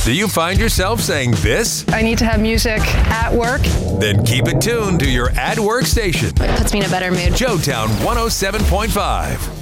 Do you find yourself saying this? I need to have music at work. Then keep it tuned to your at work station. It puts me in a better mood. Joetown 107.5.